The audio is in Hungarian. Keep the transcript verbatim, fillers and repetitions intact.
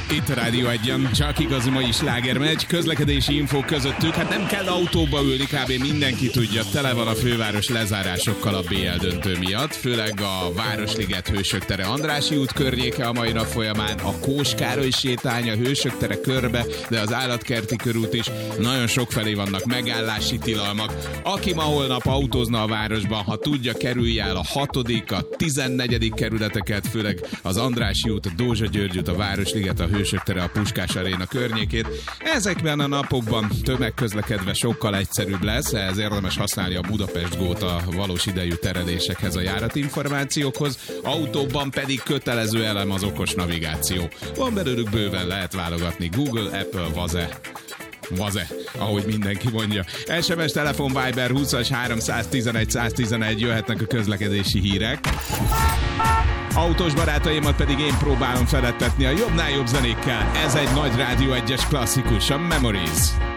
Itt a Rádió Egyen, csak igazi mai sláger megy, közlekedési infók közöttük, hát nem kell autóba ülni, kb. Mindenki tudja, tele van a főváros lezárásokkal a bé el döntő miatt, főleg a Városliget Hősök tere Andrássy út környéke a mai nap folyamán, a Kós Károly sétány a Hősök tere körbe, de az Állatkerti körút is, nagyon sokfelé vannak megállási tilalmak. Aki ma holnap autózna a városban, ha tudja, kerülje el a hatodik, a tizennegyedik kerületeket, főleg az Andrássy út, a Dózsa György út, a Városliget, a Hősök tere, a Puskás Aréna környékét. Ezekben a napokban tömegközlekedve sokkal egyszerűbb lesz, ez érdemes használni a Budapest Gót a valós idejű terelésekhez, a járatinformációkhoz, autóban pedig kötelező elem az okos navigáció. Van belőlük bőven, lehet válogatni, Google, Apple, Vaze. Vaze, ahogy mindenki mondja. es em es, telefon, Viber húszas háromszáztizenegy száztizenegy, jöhetnek a közlekedési hírek. Autós barátaimat pedig én próbálom felettetni a jobbnál jobb zenékkel. Ez egy nagy Rádió egyes klasszikus, a Memories.